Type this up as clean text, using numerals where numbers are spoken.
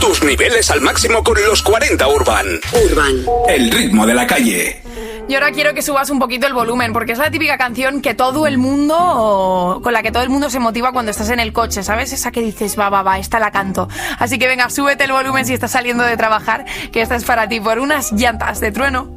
tus niveles al máximo con los 40 Urban. El ritmo de la calle. Y ahora quiero que subas un poquito el volumen, porque es la típica canción que todo el mundo, con la que todo el mundo se motiva cuando estás en el coche, ¿sabes? Esa que dices, va, esta la canto. Así que venga, súbete el volumen si estás saliendo de trabajar, que esta es para ti, por unas llantas de trueno.